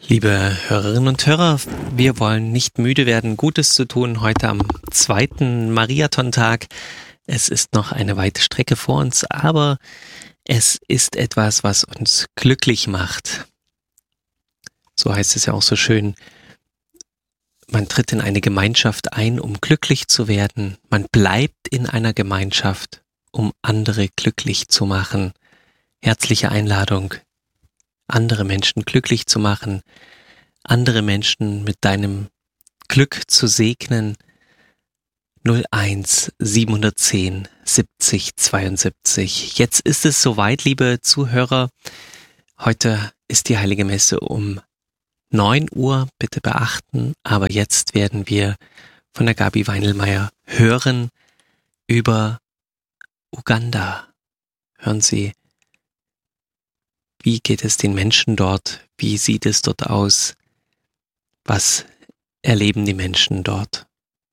Liebe Hörerinnen und Hörer, wir wollen nicht müde werden, Gutes zu tun heute am zweiten Mariathon-Tag. Es ist noch eine weite Strecke vor uns, aber es ist etwas, was uns glücklich macht. So heißt es ja auch so schön. Man tritt in eine Gemeinschaft ein, um glücklich zu werden. Man bleibt in einer Gemeinschaft, um andere glücklich zu machen. Herzliche Einladung, andere Menschen glücklich zu machen, andere Menschen mit deinem Glück zu segnen. 01 710 70 72. Jetzt ist es soweit, liebe Zuhörer. Heute ist die Heilige Messe um 9 Uhr, bitte beachten. Aber jetzt werden wir von der Gabi Weinelmeier hören über Uganda. Hören Sie, wie geht es den Menschen dort? Wie sieht es dort aus? Was erleben die Menschen dort?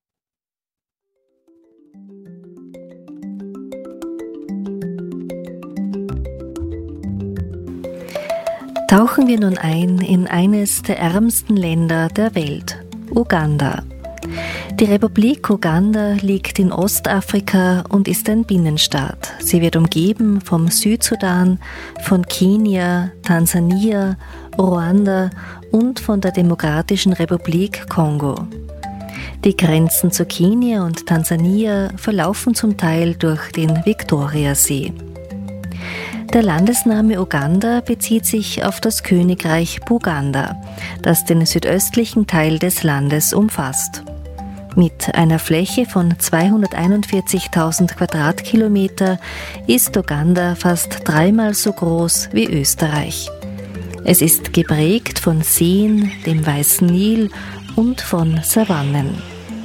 Tauchen wir nun ein in eines der ärmsten Länder der Welt, Uganda. Die Republik Uganda liegt in Ostafrika und ist ein Binnenstaat. Sie wird umgeben vom Südsudan, von Kenia, Tansania, Ruanda und von der Demokratischen Republik Kongo. Die Grenzen zu Kenia und Tansania verlaufen zum Teil durch den Viktoriasee. Der Landesname Uganda bezieht sich auf das Königreich Buganda, das den südöstlichen Teil des Landes umfasst. Mit einer Fläche von 241.000 Quadratkilometer ist Uganda fast dreimal so groß wie Österreich. Es ist geprägt von Seen, dem Weißen Nil und von Savannen.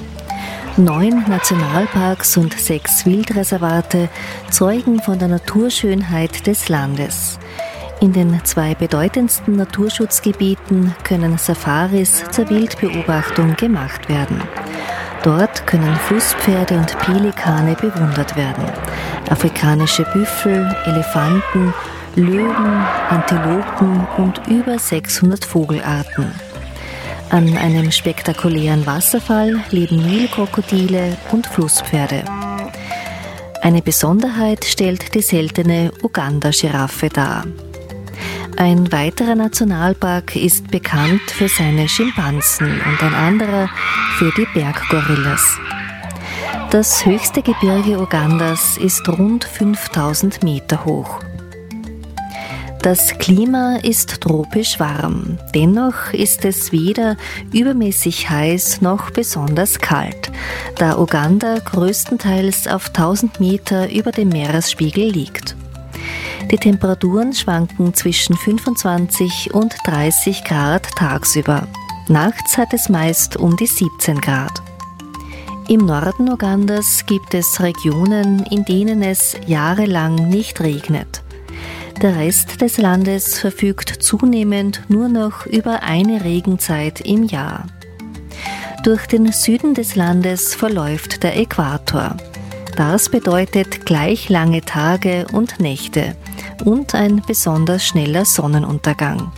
9 Nationalparks und 6 Wildreservate zeugen von der Naturschönheit des Landes. In den 2 bedeutendsten Naturschutzgebieten können Safaris zur Wildbeobachtung gemacht werden. Dort können Flusspferde und Pelikane bewundert werden. Afrikanische Büffel, Elefanten, Löwen, Antilopen und über 600 Vogelarten. An einem spektakulären Wasserfall leben Nilkrokodile und Flusspferde. Eine Besonderheit stellt die seltene Uganda-Giraffe dar. Ein weiterer Nationalpark ist bekannt für seine Schimpansen und ein anderer für die Berggorillas. Das höchste Gebirge Ugandas ist rund 5000 Meter hoch. Das Klima ist tropisch warm, dennoch ist es weder übermäßig heiß noch besonders kalt, da Uganda größtenteils auf 1000 Meter über dem Meeresspiegel liegt. Die Temperaturen schwanken zwischen 25 und 30 Grad tagsüber. Nachts hat es meist um die 17 Grad. Im Norden Ugandas gibt es Regionen, in denen es jahrelang nicht regnet. Der Rest des Landes verfügt zunehmend nur noch über eine Regenzeit im Jahr. Durch den Süden des Landes verläuft der Äquator. Das bedeutet gleich lange Tage und Nächte und ein besonders schneller Sonnenuntergang.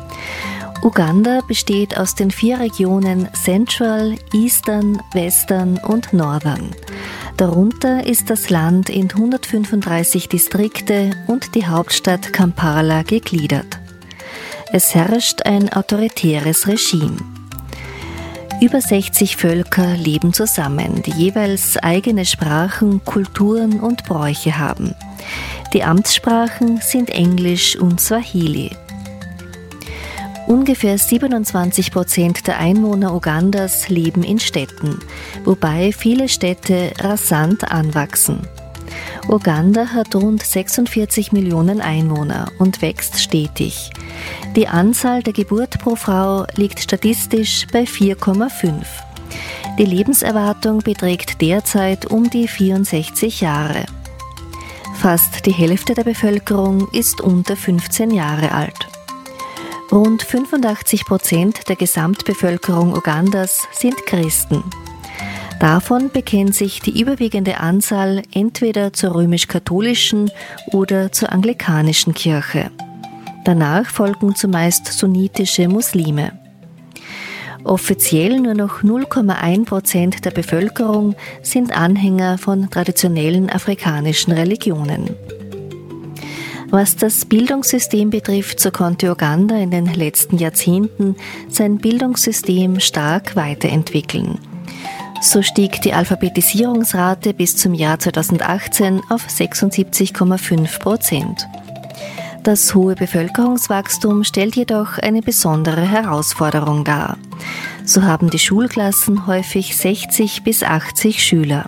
Uganda besteht aus den 4 Regionen Central, Eastern, Western und Northern. Darunter ist das Land in 135 Distrikte und die Hauptstadt Kampala gegliedert. Es herrscht ein autoritäres Regime. Über 60 Völker leben zusammen, die jeweils eigene Sprachen, Kulturen und Bräuche haben. Die Amtssprachen sind Englisch und Swahili. Ungefähr 27% der Einwohner Ugandas leben in Städten, wobei viele Städte rasant anwachsen. Uganda hat rund 46 Millionen Einwohner und wächst stetig. Die Anzahl der Geburt pro Frau liegt statistisch bei 4,5. Die Lebenserwartung beträgt derzeit um die 64 Jahre. Fast die Hälfte der Bevölkerung ist unter 15 Jahre alt. Rund 85% der Gesamtbevölkerung Ugandas sind Christen. Davon bekennt sich die überwiegende Anzahl entweder zur römisch-katholischen oder zur anglikanischen Kirche. Danach folgen zumeist sunnitische Muslime. Offiziell nur noch 0,1% der Bevölkerung sind Anhänger von traditionellen afrikanischen Religionen. Was das Bildungssystem betrifft, so konnte Uganda in den letzten Jahrzehnten sein Bildungssystem stark weiterentwickeln. So stieg die Alphabetisierungsrate bis zum Jahr 2018 auf 76,5%. Das hohe Bevölkerungswachstum stellt jedoch eine besondere Herausforderung dar. So haben die Schulklassen häufig 60 bis 80 Schüler.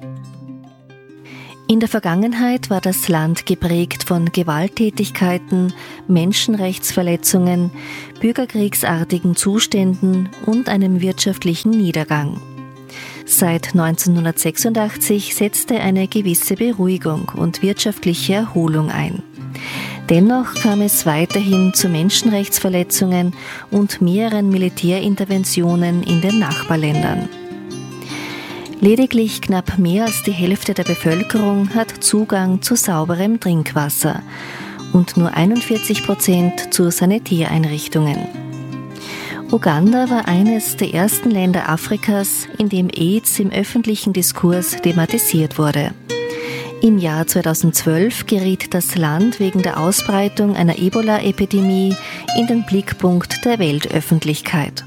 In der Vergangenheit war das Land geprägt von Gewalttätigkeiten, Menschenrechtsverletzungen, bürgerkriegsartigen Zuständen und einem wirtschaftlichen Niedergang. Seit 1986 setzte eine gewisse Beruhigung und wirtschaftliche Erholung ein. Dennoch kam es weiterhin zu Menschenrechtsverletzungen und mehreren Militärinterventionen in den Nachbarländern. Lediglich knapp mehr als die Hälfte der Bevölkerung hat Zugang zu sauberem Trinkwasser und nur 41% zu Sanitäreinrichtungen. Uganda war eines der ersten Länder Afrikas, in dem AIDS im öffentlichen Diskurs thematisiert wurde. Im Jahr 2012 geriet das Land wegen der Ausbreitung einer Ebola-Epidemie in den Blickpunkt der Weltöffentlichkeit.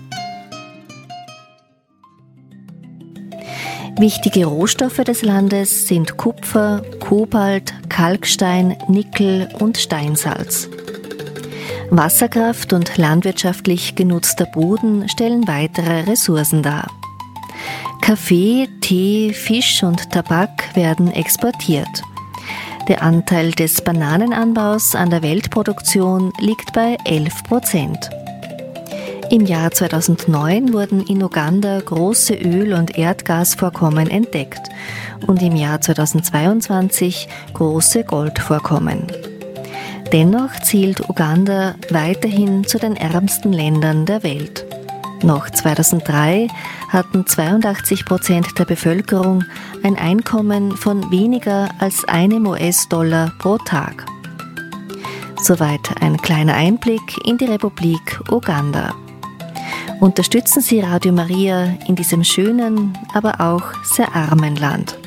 Wichtige Rohstoffe des Landes sind Kupfer, Kobalt, Kalkstein, Nickel und Steinsalz. Wasserkraft und landwirtschaftlich genutzter Boden stellen weitere Ressourcen dar. Kaffee, Tee, Fisch und Tabak werden exportiert. Der Anteil des Bananenanbaus an der Weltproduktion liegt bei 11%. Im Jahr 2009 wurden in Uganda große Öl- und Erdgasvorkommen entdeckt und im Jahr 2022 große Goldvorkommen. Dennoch zählt Uganda weiterhin zu den ärmsten Ländern der Welt. Noch 2003 hatten 82% der Bevölkerung ein Einkommen von weniger als $1 pro Tag. Soweit ein kleiner Einblick in die Republik Uganda. Unterstützen Sie Radio Maria in diesem schönen, aber auch sehr armen Land.